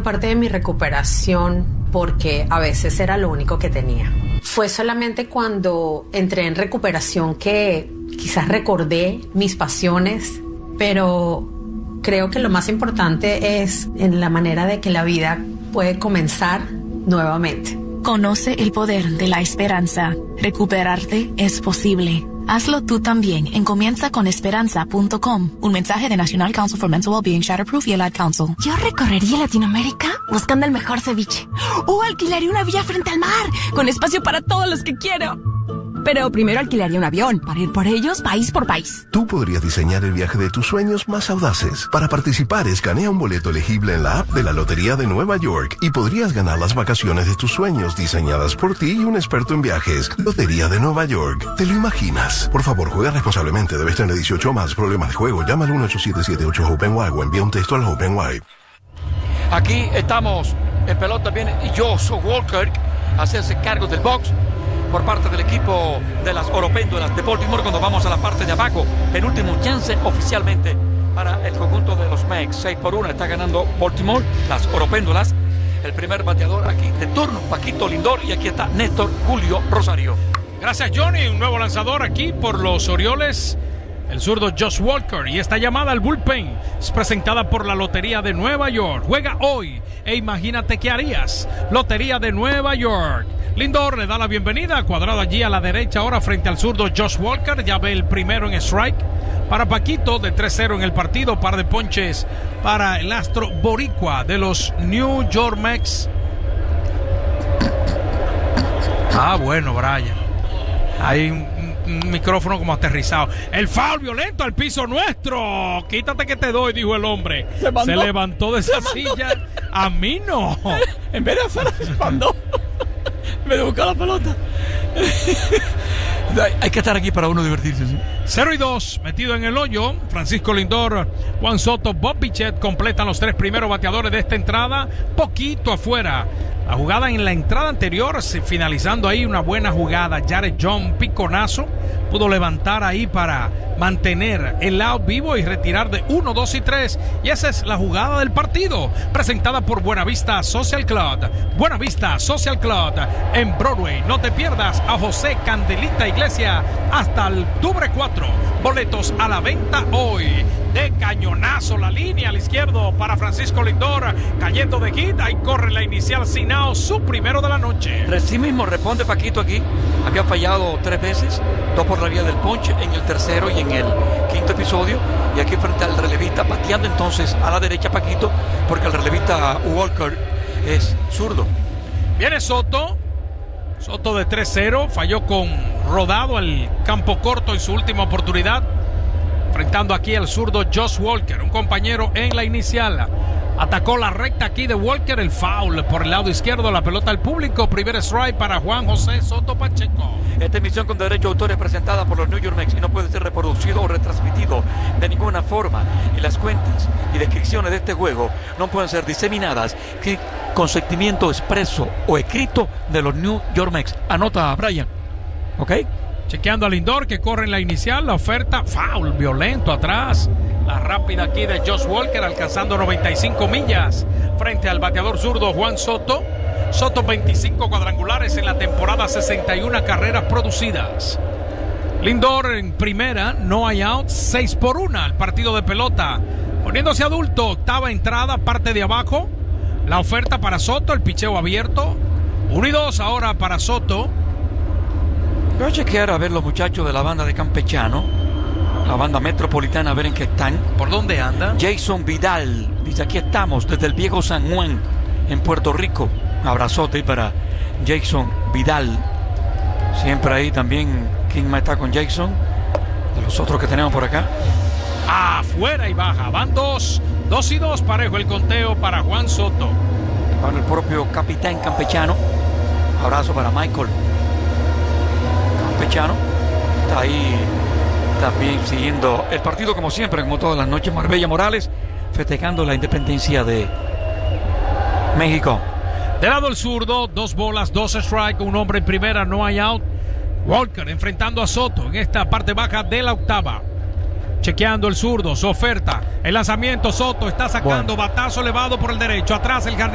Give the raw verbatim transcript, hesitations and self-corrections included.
parte de mi recuperación porque a veces era lo único que tenía. Fue solamente cuando entré en recuperación que quizás recordé mis pasiones, pero creo que lo más importante es en la manera de que la vida puede comenzar nuevamente. Conoce el poder de la esperanza. Recuperarte es posible. Hazlo tú también en comienza con esperanza punto com. Un mensaje de National Council for Mental Wellbeing, Shatterproof y el Ad Council. Yo recorrería Latinoamérica buscando el mejor ceviche. O alquilaría una villa frente al mar, con espacio para todos los que quiero. Pero primero alquilaría un avión para ir por ellos país por país. Tú podrías diseñar el viaje de tus sueños más audaces. Para participar, escanea un boleto elegible en la app de la Lotería de Nueva York y podrías ganar las vacaciones de tus sueños diseñadas por ti y un experto en viajes. Lotería de Nueva York. ¿Te lo imaginas? Por favor, juega responsablemente. Debes tener dieciocho o más. Problemas de juego. Llama al uno ocho siete siete ocho OpenY o envía un texto al OpenY. Aquí estamos en pelota. Viene Josh Walker a hacerse cargo del box por parte del equipo de las Oropéndulas de Baltimore cuando vamos a la parte de abajo. Penúltimo chance oficialmente para el conjunto de los Mex. seis por uno está ganando Baltimore, las Oropéndulas. El primer bateador aquí de turno, Paquito Lindor, y aquí está Néstor Julio Rosario. Gracias, Johnny. Un nuevo lanzador aquí por los Orioles, el zurdo Josh Walker. Y esta llamada al bullpen es presentada por la Lotería de Nueva York. Juega hoy e imagínate qué harías. Lotería de Nueva York. Lindor le da la bienvenida, cuadrado allí a la derecha ahora frente al zurdo Josh Walker. Ya ve el primero en strike para Paquito, de tres cero en el partido. Par de ponches para el astro boricua de los New York Mets. Ah, bueno, Brian. Hay un, un micrófono como aterrizado. El foul violento al piso nuestro. Quítate que te doy, dijo el hombre. Se, se levantó de esa silla. A mí no. En vez de hacer se mandó. En vez de buscar la pelota. Hay que estar aquí para uno divertirse, ¿sí? cero y dos, metido en el hoyo. Francisco Lindor, Juan Soto, Bob Bichette completan los tres primeros bateadores de esta entrada. Poquito afuera. La jugada en la entrada anterior, finalizando ahí una buena jugada. Jared John, piconazo, pudo levantar ahí para mantener el out vivo y retirar de uno, dos y tres. Y esa es la jugada del partido, presentada por Buenavista Social Club. Buenavista Social Club en Broadway. No te pierdas a José Candelita Iglesia hasta el octubre cuatro. Boletos a la venta hoy. De cañonazo la línea al izquierdo para Francisco Lindor, cayendo de hit. Ahí corre la inicial Sinao, su primero de la noche. Sí mismo responde Paquito aquí. Había fallado tres veces, dos por la vía del ponche en el tercero y en el quinto episodio. Y aquí frente al relevista, pateando entonces a la derecha Paquito, porque el relevista Walker es zurdo. Viene Soto. Soto de tres cero, falló con rodado al campo corto en su última oportunidad. Enfrentando aquí al zurdo Josh Walker, un compañero en la inicial. Atacó la recta aquí de Walker, el foul por el lado izquierdo, la pelota al público. Primer strike para Juan José Soto Pacheco. Esta emisión con derecho de autor es presentada por los New York Mets y no puede ser reproducido o retransmitido de ninguna forma. Y las cuentas y descripciones de este juego no pueden ser diseminadas sin consentimiento expreso o escrito de los New York Mets. Anota, Brian. ¿Ok? Chequeando a Lindor que corre en la inicial, la oferta, foul violento atrás. La rápida aquí de Josh Walker alcanzando noventa y cinco millas frente al bateador zurdo Juan Soto. Soto veinticinco cuadrangulares en la temporada, sesenta y una carreras producidas. Lindor en primera, no hay out, seis por una el partido de pelota. Poniéndose adulto, octava entrada, parte de abajo. La oferta para Soto, el picheo abierto. uno y dos ahora para Soto. Voy a chequear a ver los muchachos de la banda de Campechano, la banda metropolitana, a ver en qué están. ¿Por dónde andan? Jason Vidal dice: aquí estamos desde el viejo San Juan en Puerto Rico. Un abrazote para Jason Vidal. Siempre ahí también. ¿Quién más está con Jason? De los otros que tenemos por acá. Afuera y baja. Van dos. Dos y dos parejo el conteo para Juan Soto. Para el propio capitán campechano. Abrazo para Michael Campechano. Está ahí también siguiendo el partido como siempre, como todas las noches. Marbella Morales festejando la independencia de México. De lado el zurdo, dos bolas, dos strike, un hombre en primera, no hay out. Walker enfrentando a Soto en esta parte baja de la octava. Chequeando el zurdo, su oferta, el lanzamiento, Soto está sacando, bueno. Batazo elevado por el derecho, atrás el jardín.